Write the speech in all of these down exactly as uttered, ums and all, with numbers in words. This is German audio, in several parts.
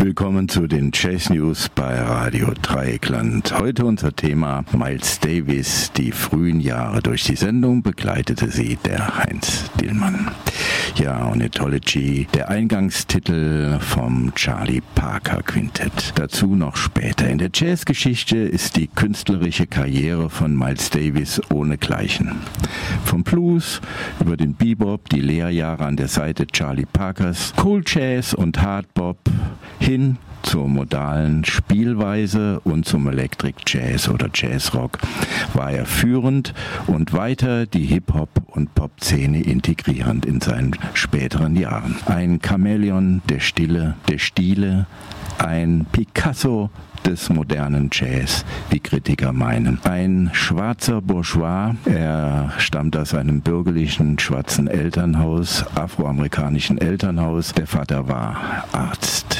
Willkommen zu den Jazz News bei Radio Dreieckland. Heute unser Thema Miles Davis, die frühen Jahre. Durch die Sendung begleitete sie der Heinz Dillmann. Ja, Ornithology, der Eingangstitel vom Charlie Parker Quintett. Dazu noch später. In der Jazzgeschichte ist die künstlerische Karriere von Miles Davis ohnegleichen. Vom Blues über den Bebop, die Lehrjahre an der Seite Charlie Parkers, Cool Jazz und Hardbop hin zur modalen Spielweise und zum Electric Jazz oder Jazzrock war er führend und weiter die Hip-Hop- und Pop-Szene integrierend in seinen späteren Jahren. Ein Chamäleon der Stille, der Stile, ein Picasso des modernen Jazz, wie Kritiker meinen. Ein schwarzer Bourgeois, er stammt aus einem bürgerlichen schwarzen Elternhaus, afroamerikanischen Elternhaus. Der Vater war Arzt.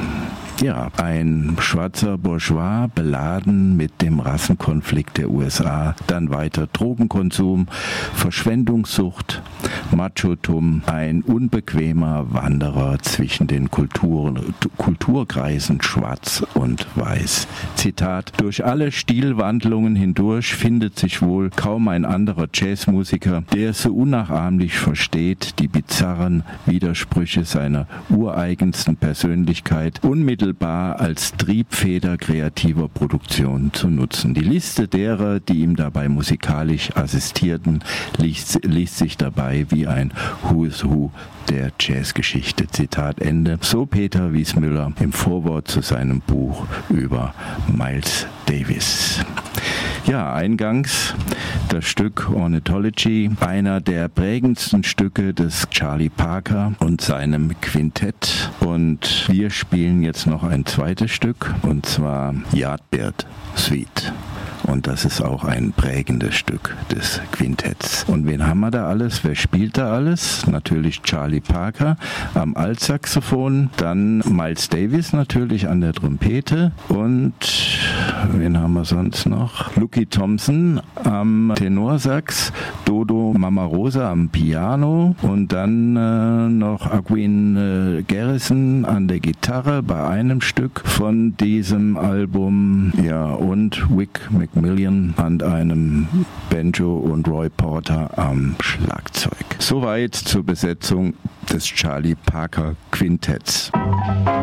Ja, ein schwarzer Bourgeois, beladen mit dem Rassenkonflikt der U S A, dann weiter Drogenkonsum, Verschwendungssucht, Machotum, ein unbequemer Wanderer zwischen den Kulturen, Kulturkreisen Schwarz und Weiß. Zitat: Durch alle Stilwandlungen hindurch findet sich wohl kaum ein anderer Jazzmusiker, der so unnachahmlich versteht, die bizarren Widersprüche seiner ureigensten Persönlichkeit unmittelbar als Triebfeder kreativer Produktion zu nutzen. Die Liste derer, die ihm dabei musikalisch assistierten, liest, liest sich dabei wie ein Who is Who der Jazzgeschichte. Zitat Ende. So Peter Wiesmüller im Vorwort zu seinem Buch über Miles Davis. Ja, eingangs das Stück Ornithology, einer der prägendsten Stücke des Charlie Parker und seinem Quintett. Und wir spielen jetzt noch ein zweites Stück, und zwar Yardbird Suite. Und das ist auch ein prägendes Stück des Quintetts. Und wen haben wir da alles? Wer spielt da alles? Natürlich Charlie Parker am Altsaxophon, dann Miles Davis natürlich an der Trompete und wen haben wir sonst noch? Lucky Thompson am Tenorsax, Dodo Mamarosa am Piano und dann äh, noch Aguin äh, Garrison an der Gitarre bei einem Stück von diesem Album. Ja, und Wick Macmillan an einem Banjo und Roy Porter am Schlagzeug. Soweit zur Besetzung des Charlie Parker Quintetts.